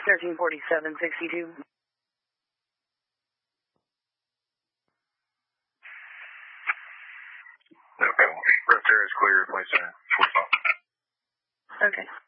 134762. Okay, rest area is clear, place in 45. Okay.